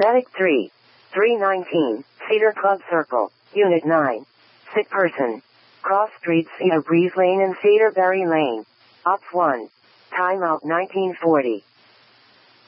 Medic 3. 319, Cedar Club Circle, Unit 9. Sick person. Cross streets Cedar Breeze Lane and Cedarberry Lane. Ops 1. Timeout 1940.